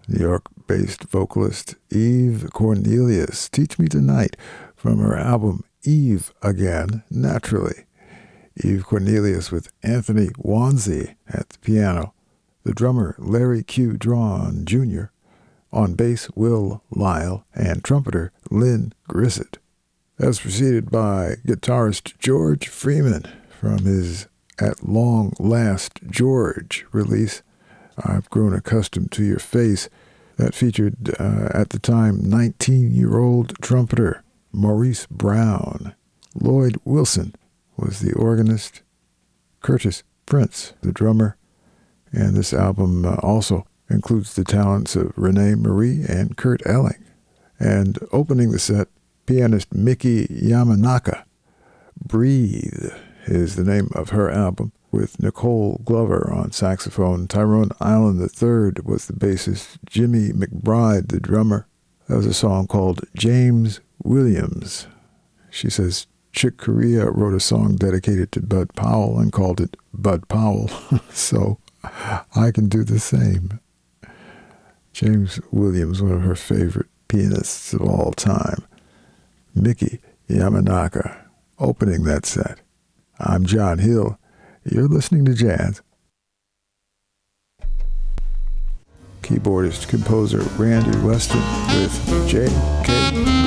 New York-based vocalist Eve Cornelius, Teach Me Tonight, from her album Eve Again, Naturally. Eve Cornelius with Anthony Wanzi at the piano, the drummer Larry Q. Drawn Jr., on bass Will Lyle, and trumpeter Lynn Grissett. That's preceded by guitarist George Freeman from his At Long Last George release, I've Grown Accustomed to Your Face, that featured, at the time, 19-year-old trumpeter Maurice Brown. Lloyd Wilson was the organist, Curtis Prince, the drummer, and this album also includes the talents of Renee Marie and Kurt Elling. And opening the set, pianist Miki Yamanaka. Breathe is the name of her album, with Nicole Glover on saxophone. Tyrone Island III was the bassist. Jimmy McBride, the drummer. That was a song called James Williams. She says Chick Corea wrote a song dedicated to Bud Powell and called it Bud Powell, so I can do the same. James Williams, one of her favorite pianists of all time. Miki Yamanaka opening that set. I'm John Hill. You're listening to jazz. Keyboardist, composer Randy Weston with J.K.